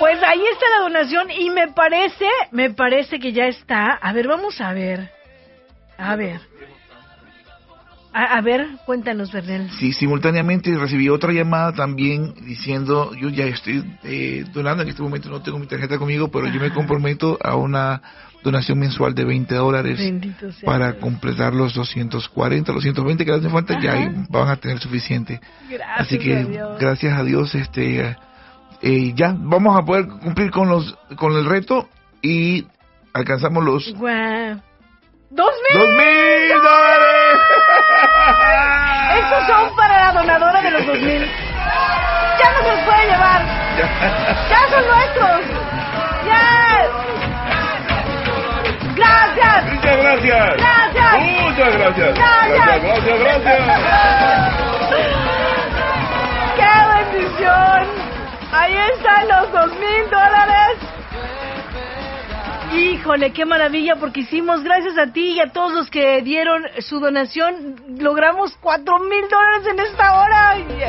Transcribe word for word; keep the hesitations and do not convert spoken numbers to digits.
Pues ahí está la donación y me parece, me parece que ya está. A ver, vamos a ver. A ver. A, a ver, cuéntanos, Bernel. Sí, simultáneamente recibí otra llamada también diciendo, yo ya estoy eh, donando, en este momento no tengo mi tarjeta conmigo, pero yo me comprometo a una donación mensual de veinte dólares para Dios. Completar los doscientos cuarenta, los ciento veinte que hacen falta. Ajá. Ya ahí van a tener suficiente. Gracias. Así que a Dios. Gracias a Dios, este, eh, ya vamos a poder cumplir con los con el reto y alcanzamos los wow. ¡Dos mil! ¡Dos mil dólares! Estos son para la donadora de los dos mil. Ya no se los puede llevar. Ya son nuestros. Ya. Gracias. Muchas gracias. Gracias. Muchas gracias. Gracias. Gracias, gracias. gracias. ¡Qué bendición! Ahí están los dos mil dólares. Híjole, qué maravilla, porque hicimos, gracias a ti y a todos los que dieron su donación, logramos cuatro mil dólares en esta hora. Yeah.